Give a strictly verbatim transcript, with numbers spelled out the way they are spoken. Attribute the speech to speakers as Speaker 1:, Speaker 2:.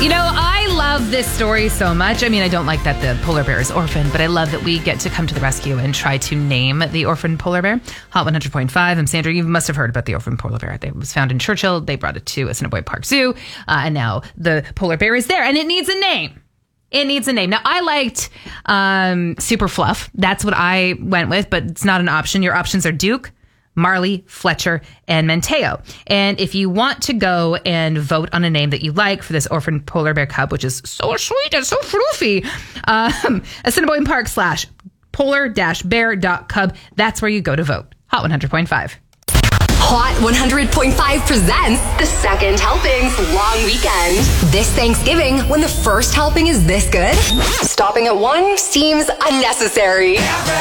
Speaker 1: You know, I love this story so much. I mean, I don't like that the polar bear is orphaned, but I love that we get to come to the rescue and try to name the orphaned polar bear. Hot one hundred point five. I'm Sandra. You must have heard about the orphaned polar bear. It was found in Churchill. They brought it to Assiniboine Park Zoo, uh, and now the polar bear is there, and it needs a name. It needs a name. Now, I liked um, Super Fluff. That's what I went with, but it's not an option. Your options are Duke, Marley, Fletcher, and Menteo. And if you want to go and vote on a name that you like for this orphaned polar bear cub, which is so sweet and so floofy, um, Assiniboine Park slash polar dash bear dot cub. That's where you go to vote. Hot one hundred point five.
Speaker 2: Hot one hundred point five presents the second helpings long weekend. This Thanksgiving, when the first helping is this good, stopping at one seems unnecessary.